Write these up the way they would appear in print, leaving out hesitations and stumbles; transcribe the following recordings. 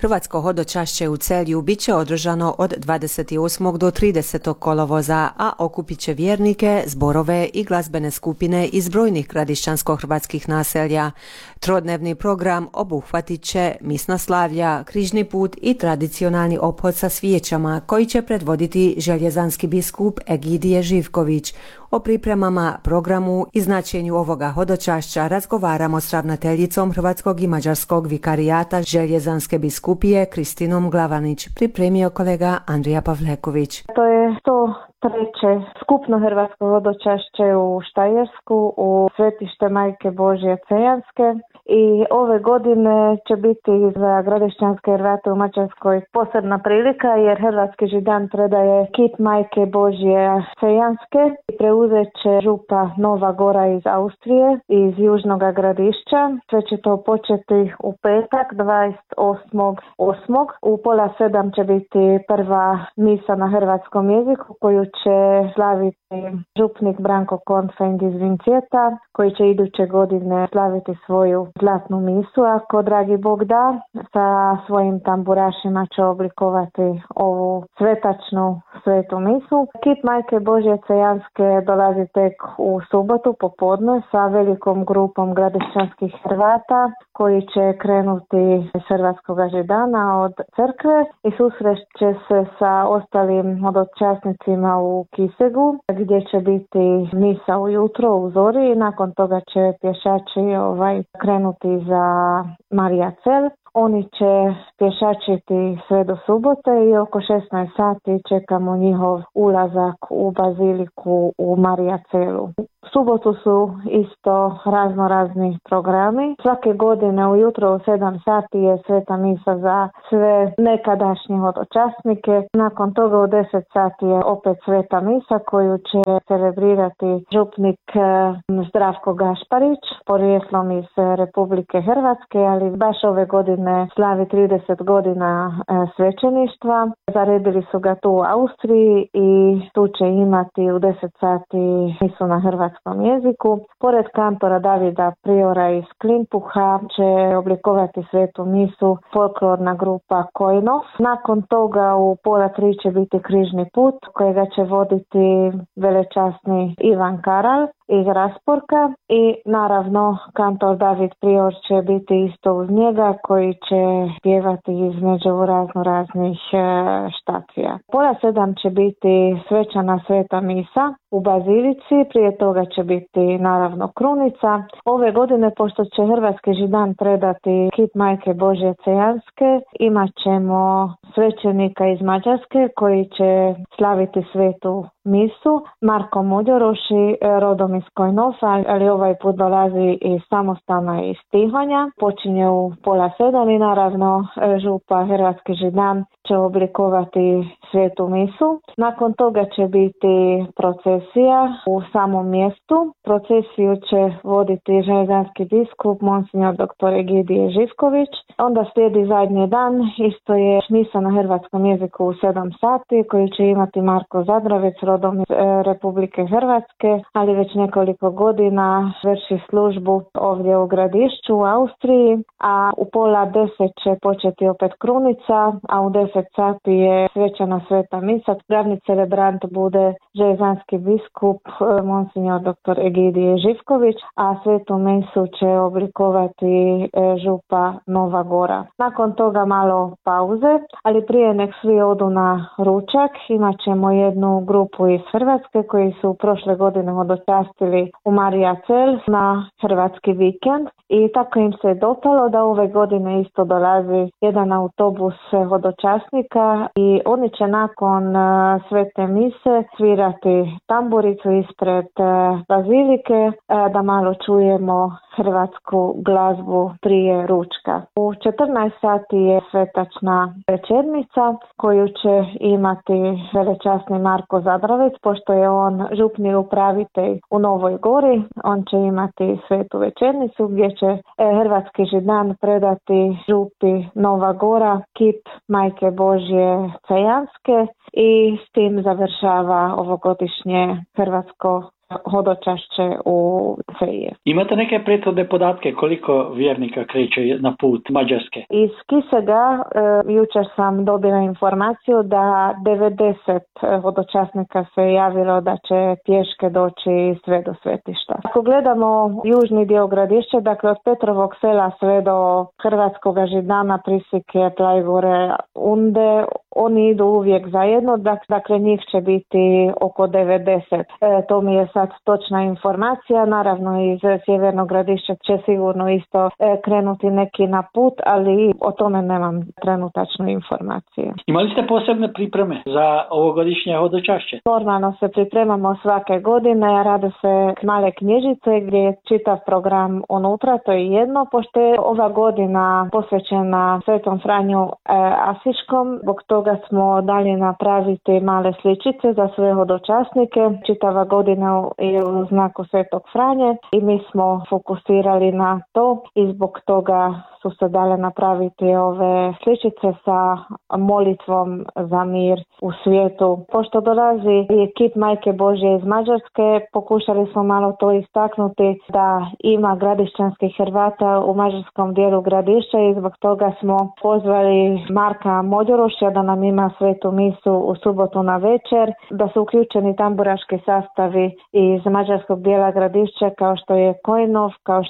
Hrvatsko hodočašće u Celju bit će održano od 28. do 30. kolovoza, a okupit će vjernike, zborove i glazbene skupine iz brojnih gradišćansko-hrvatskih naselja. Trodnevni program obuhvatit će misnoslavlja, križni put i tradicionalni ophod sa svijećama koji će predvoditi željezanski biskup Egidije Živković. O pripremama, programu i značenju ovoga hodočašća razgovaramo s ravnateljicom Hrvatskog i Mađarskog vikarijata Željezanske biskupije Kristinom Glavanić, pripremio kolega Andrija Pavleković. To je 103. skupno hrvatsko hodočašće u Štajersku u Svetište Majke Božje Cejanske i ove godine će biti za gradišćanske Hrvate u Mađarskoj posebna prilika jer Hrvatski židan predaje kip Majke Božje Cejanske i preuzet će župa Nova Gora iz Austrije, iz Južnog Gradišća. Sve će to početi u petak 28.8. U 6:30 će biti prva misa na hrvatskom jeziku koju će slaviti župnik Branko Konfend iz Vincijeta, koji će iduće godine slaviti svoju zlatnu misu, ako dragi Bog da. Sa svojim tamburašima će oblikovati ovu svetačnu svetu misu. Kip Majke Božje Cejanske dolazi tek u subotu popodne sa velikom grupom gradišćanskih Hrvata koji će krenuti iz hrvatskog židana od crkve i susreće se sa ostalim hodočasnicima u Kisegu, gdje će biti misa ujutro u zori i nakon toga će pješači krenuti za Mariacel. Oni će pješačiti sve do subote i oko 16 sati čekamo njihov ulazak u baziliku u Mariacelu. U subotu su isto razni programi. Svake godine ujutro u 7 sati je sveta misa za sve nekadašnje hodočasnike. Nakon toga u 10 sati je opet sveta misa koju će celebrirati župnik Zdravko Gašparić, porijeklom iz Republike Hrvatske, ali baš ove godine slavi 30 godina svećeništva. Zaredili su ga tu u Austriji i tu će imati u 10 sati misu na hrvatskom jeziku. Pored kantora Davida Priora iz Klimpuha će oblikovati svetu misu folklorna grupa Kojnov. Nakon toga u 2:30 će biti križni put kojega će voditi velečasni Ivan Karal iz Rasporka i naravno kantor David Prior će biti isto uz njega koji će pjevati između raznih štacija. 6:30 će biti svečana sveta misa u bazilici, prije toga će biti naravno krunica. Ove godine, pošto će Hrvatski židan predati kip Majke Božje Cejanske, imat ćemo svećenika iz Mađarske koji će slaviti svetu misu, Marko Muđoroši, rodom iz Kojnofa, ali ovaj put dolazi iz samostana iz Tihonja. Počinje u 6:30 i naravno župa Hrvatski židan će oblikovati svetu misu. Nakon toga će biti procesija u samom mjestu. Procesiju će voditi željezanski biskup Monsignor dr. Egidije Živković. Onda slijedi zadnji dan, isto je misa na hrvatskom jeziku u 7 sati koju će imati Marko Zadravec, rodom iz Republike Hrvatske, ali već nekoliko godina vrši službu ovdje u Gradišću u Austriji, a u 9:30 će početi opet krunica, a u 10 sati je svečana sveta misa. Glavni celebrant bude željezanski biskup Monsignor dr. Egidije Živković, a svetu misu će oblikovati župa Nova Gora. Nakon toga malo pauze, ali prije nek svi odu na ručak, imat ćemo jednu grupu iz Hrvatske koji su prošle godine hodočastili u Mariacel na hrvatski vikend i tako im se dopalo da ove godine isto dolazi jedan autobus hodočasnika i oni će nakon svete mise svirati tamburicu ispred bazilike da malo čujemo hrvatsku glazbu prije ručka. U 14 sati je svetačna večernica koju će imati velečasni Marko Zadravec, pošto je on župni upravitelj u Novoj Gori. On će imati svetu večernicu gdje će Hrvatski židan predati župi Nova Gora kip Majke Božje Cejanske i s tim završava ovogodišnje hrvatsko hodočašće u Ceje. Imate neke prethodne podatke koliko vjernika kreće na put Mađarske? Iz Kisega jučer sam dobila informaciju da 90 hodočasnika se javilo da će pješke doći sve do svetišta. Ako gledamo južni dio Gradišća, dakle od Petrovog sela sve do Hrvatskog Židana, Prisike, Plajgore, Unde, oni idu uvijek zajedno, dakle njih će biti oko 90. To mi je sad točna informacija, naravno iz Sjevernog Gradišća će sigurno isto krenuti neki na put, ali o tome nemam trenutačnu informaciju. Imali ste posebne pripreme za ovogodišnje hodočašće? Normalno se pripremamo svake godine, rade se male knjižice gdje je čitav program unutra, to je jedno, pošto je ova godina posvećena Svetom Franju Asiškom, zbog toga smo dali napraviti male sličice za sve hodočasnike. Čitava godina je u znaku Svetog Franje i mi smo fokusirali na to i zbog toga su se dale napraviti ove sličice sa molitvom za mir u svijetu. Pošto dolazi ekip Majke Božje iz Mađarske, pokušali smo malo to istaknuti da ima gradišćanskih Hrvata u mađarskom dijelu Gradišća i zbog toga smo pozvali Marka Mođorošća da nam ima svetu misu u subotu na večer, da su uključeni tamburaški sastavi iz mađarskog dijela Gradišća kao što je Kojnov,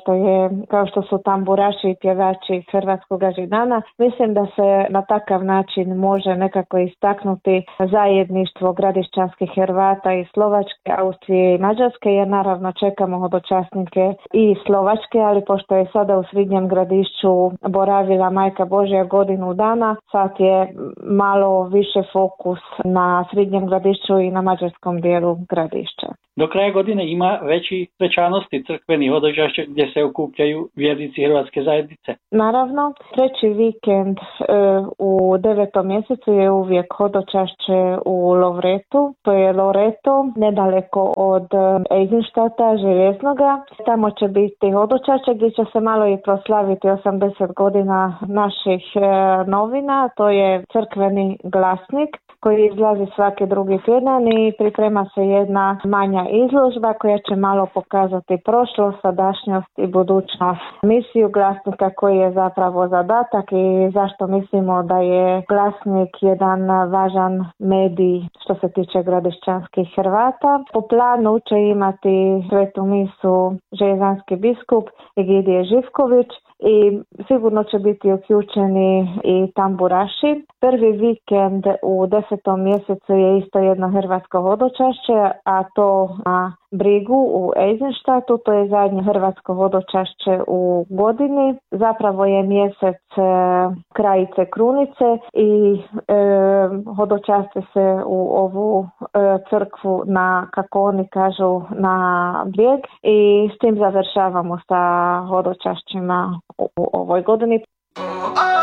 kao što su tamburaši i pjevači iz Hrvatskog Židana. Mislim da se na takav način može nekako istaknuti zajedništvo gradišćanskih Hrvata iz Slovačke, Austrije i Mađarske, jer naravno čekamo hodočasnike i Slovačke, ali pošto je sada u Srednjem Gradišću boravila Majka Božja godinu dana, sad je malo više fokus na Srednjem Gradišću i na mađarskom dijelu Gradišća. Do kraja godine ima veći svečanosti crkvenih hodočašća gdje se okupljaju vjernici Hrvatske zajednice. Naravno, treći vikend u 9. mjesecu je uvijek hodočašće u Lovretu. To je Loreto, nedaleko od Eisenstadta, Željeznoga. Tamo će biti hodočašće gdje će se malo i proslaviti 80 godina naših novina. To je crkveni glasnik koji izlazi svaki drugi tjedan i priprema se jedna manja izložba koja će malo pokazati prošlost, sadašnjost i budućnost. Misiju glasnika koji je zapravo zadatak i zašto mislimo da je glasnik jedan važan medij što se tiče gradišćanskih Hrvata. Po planu će imati svetu misu železanski biskup Egidije Živković i sigurno će biti uključeni i tamburaši. Prvi vikend u 10. mjesecu je isto jedno hrvatsko hodočašće, a to na Brigu u Eisenstadtu, to je zadnje hrvatsko hodočašće u godini. Zapravo je mjesec Krajice Krunice i hodočašće se u ovu crkvu na, kako oni kažu, na Brijeg i s tim završavamo sa hodočašćima u ovoj godini.